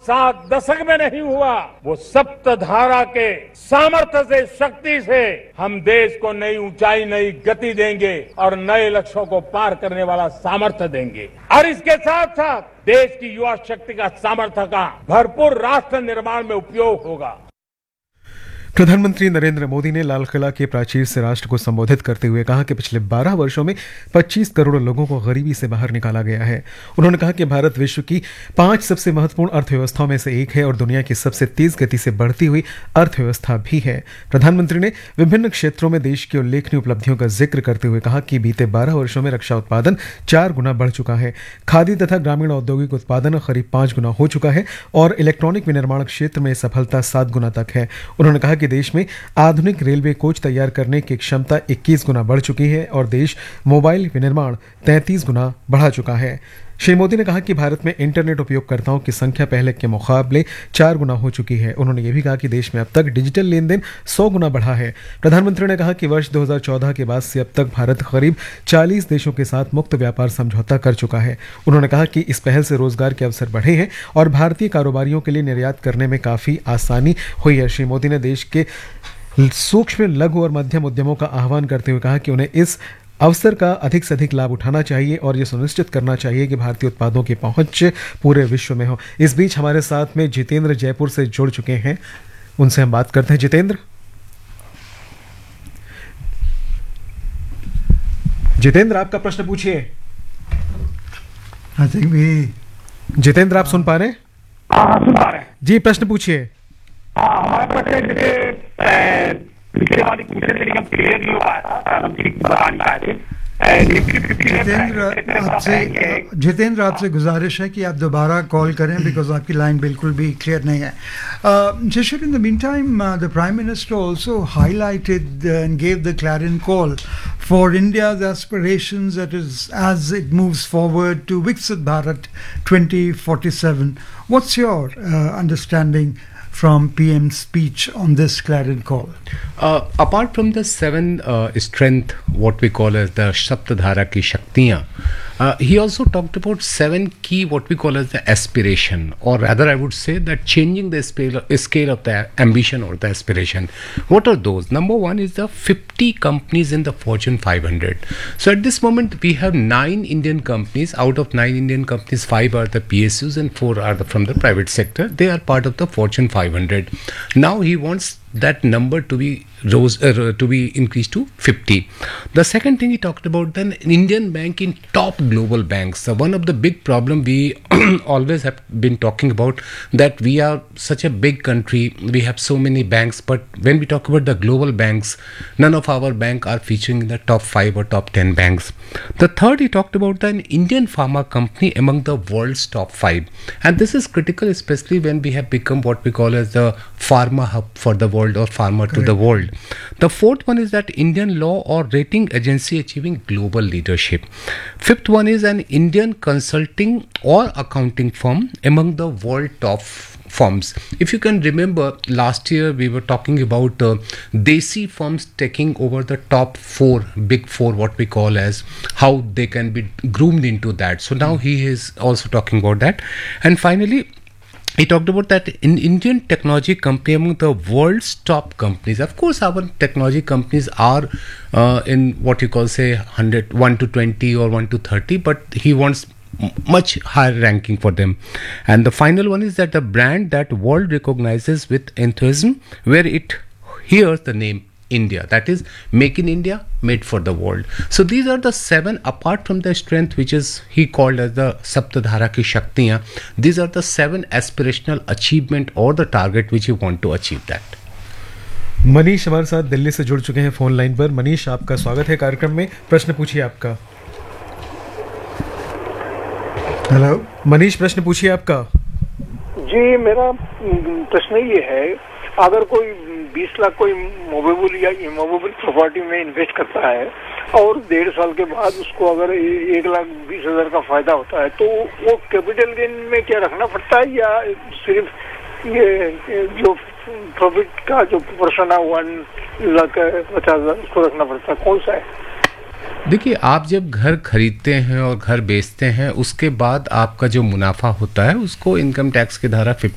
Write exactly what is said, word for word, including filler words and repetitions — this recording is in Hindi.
सात दशक में नहीं हुआ, वो सप्तधारा के सामर्थ्य से, शक्ति से हम देश को नई ऊंचाई, नई गति देंगे और नए लक्ष्यों को पार करने वाला सामर्थ्य देंगे। और इसके साथ साथ देश की युवा शक्ति का सामर्थ्य का भरपूर राष्ट्र निर्माण में उपयोग होगा। प्रधानमंत्री नरेंद्र मोदी ने लाल किला के प्राचीर से राष्ट्र को संबोधित करते हुए कहा कि पिछले बारह वर्षों में पच्चीस करोड़ लोगों को गरीबी से बाहर निकाला गया है। उन्होंने कहा कि भारत विश्व की पांच सबसे महत्वपूर्ण अर्थव्यवस्थाओं में से एक है और दुनिया की सबसे तेज गति से बढ़ती हुई अर्थव्यवस्था भी है। प्रधानमंत्री ने विभिन्न क्षेत्रों में देश की उल्लेखनीय उपलब्धियों का जिक्र करते हुए कहा कि बीते बारह वर्षों में रक्षा उत्पादन चार गुना बढ़ चुका है, खादी तथा ग्रामीण औद्योगिक उत्पादन करीब पांच गुना हो चुका है और इलेक्ट्रॉनिक विनिर्माण क्षेत्र में सफलता सात गुना तक है। उन्होंने कहा कि देश में आधुनिक रेलवे कोच तैयार करने की क्षमता इक्कीस गुना बढ़ चुकी है और देश मोबाइल विनिर्माण तैंतीस गुना बढ़ा चुका है। श्री मोदी ने कहा कि भारत में इंटरनेट उपयोगकर्ताओं की संख्या पहले के मुकाबले चार गुना हो चुकी है। उन्होंने ये भी कहा कि देश में अब तक डिजिटल लेन देन सौ गुना बढ़ा है। प्रधानमंत्री ने कहा कि वर्ष दो हज़ार चौदह के बाद से अब तक भारत करीब चालीस देशों के साथ मुक्त व्यापार समझौता कर चुका है। उन्होंने कहा कि इस पहल से रोजगार के अवसर बढ़े हैं और भारतीय कारोबारियों के लिए निर्यात करने में काफी आसानी हुई है। श्री मोदी ने देश के सूक्ष्म, लघु और मध्यम उद्यमों का आह्वान करते हुए कहा कि उन्हें इस अवसर का अधिक से अधिक लाभ उठाना चाहिए और यह सुनिश्चित करना चाहिए कि भारतीय उत्पादों की पहुंच पूरे विश्व में हो। इस बीच हमारे साथ में जितेंद्र जयपुर से जुड़ चुके हैं, उनसे हम बात करते हैं। जितेंद्र जितेंद्र आपका प्रश्न पूछिए। आई थिंक भी जितेंद्र आप सुन पा रहे हैं? हाँ, सुन पा रहे हैं जी, प्रश्न पूछिए। हाँ, हमारा प्रश्न जैसे पिछले वाली पिछले तरीके क्लियर नहीं हो पाया था, हम ठीक बता नहीं पाए थे। जितेंद्र आपसे जितेंद्र आपसे गुजारिश है कि आप दोबारा कॉल करें बिकॉज आपकी लाइन बिल्कुल भी क्लियर नहीं है। Jashir, in the meantime, uh, the Prime Minister also highlighted uh, and gave the clarion call for India's aspirations that is as it moves forward to Viksit Bharat twenty forty-seven. What's your uh, understanding from P M's speech on this clarion call? Uh, apart from the seven uh, strength, what we call as the Saptadhara ki Shaktiyan, uh, he also talked about seven key, what we call as the aspiration, or rather I would say that changing the scale, scale of the ambition or the aspiration. What are those? Number one is the fifty companies in the Fortune five hundred. So at this moment we have nine Indian companies. Out of nine Indian companies, five are the P S Us and four are the, from the private sector. They are part of the Fortune five hundred. Now he wants that number to be rose uh, to be increased to fifty. The second thing he talked about, then Indian bank in top global banks. So one of the big problem we always have been talking about, that we are such a big country, we have so many banks, but when we talk about the global banks, none of our bank are featuring in the top five or top ten banks. The third, he talked about an Indian pharma company among the world's top five, and this is critical especially when we have become what we call as the pharma hub for the world or pharma Correct. To the world. The fourth one is that Indian law or rating agency achieving global leadership. Fifth one is an Indian consulting or accounting firm among the world top firms. If you can remember, last year we were talking about uh, Desi firms taking over the top four, big four, what we call as how they can be groomed into that. So now he is also talking about that. And finally, he talked about that in Indian technology company among the world's top companies. Of course, our technology companies are uh, in what you call say one hundred, one to twenty or one to thirty, but he wants much higher ranking for them. And the final one is that the brand that world recognizes with enthusiasm, where it hears the name India, that is make in India, made for the world. So these are the seven, apart from the strength which is he called as the Saptadhara ki Shaktiyan, these are the seven aspirational achievement or the target which you want to achieve that. Manish हमारे साथ दिल्ली से जुड़ चुके हैं फोन लाइन पर। मनीष, आपका स्वागत है कार्यक्रम में, प्रश्न पूछिए आपका। हेलो मनीष, प्रश्न पूछिए आपका। जी, मेरा प्रश्न ये है, अगर कोई बीस लाख कोई मूवेबल या इमूवेबल प्रॉपर्टी में इन्वेस्ट करता है और डेढ़ साल के बाद उसको अगर एक लाख बीस हजार का फायदा होता है, तो वो कैपिटल गेन में क्या रखना पड़ता है या सिर्फ ये जो प्रॉफिट का जो पोर्शन है वन लाख पचास हजार उसको रखना पड़ता है, कौन सा है? देखिए, आप जब घर खरीदते हैं और घर बेचते हैं, उसके बाद आपका जो मुनाफा होता है उसको इनकम टैक्स की धारा